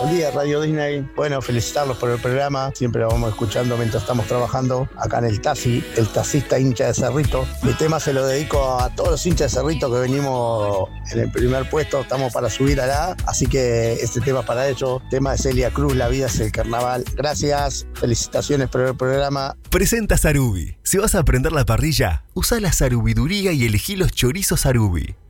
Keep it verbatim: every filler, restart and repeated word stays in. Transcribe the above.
Buen día, Radio Disney. Bueno, felicitarlos por el programa. Siempre lo vamos escuchando mientras estamos trabajando acá en el taxi, el taxista hincha de Cerrito. Mi tema se lo dedico a todos los hinchas de Cerrito que venimos en el primer puesto. Estamos para subir a la A, así que este tema es para ellos. Tema de Celia Cruz, La vida es el carnaval. Gracias, felicitaciones por el programa. Presenta Sarubi. Si vas a prender la parrilla, usa la sarubiduría y elegí los chorizos Sarubi.